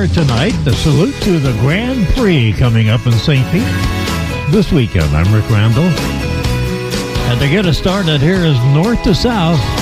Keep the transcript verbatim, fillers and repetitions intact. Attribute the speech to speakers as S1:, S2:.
S1: tonight. The salute to the Grand Prix coming up in Saint Pete this weekend. I'm Rick Randall. And to get us started, here is North to South.